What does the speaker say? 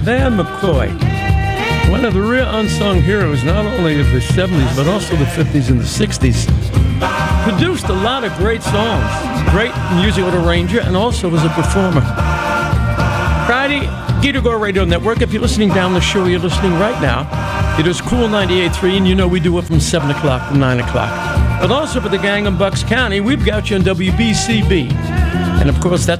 Van McCoy, one of the real unsung heroes, not only of the 70s, but also the 50s and the 60s. Produced a lot of great songs, great musical arranger, and also was a performer. Friday, Geeter Gore Radio Network. If you're listening down the show, you're listening right now. It is Cool 98.3, and you know we do it from 7 o'clock to 9 o'clock. But also for the gang in Bucks County, we've got you on WBCB. And, of course, that's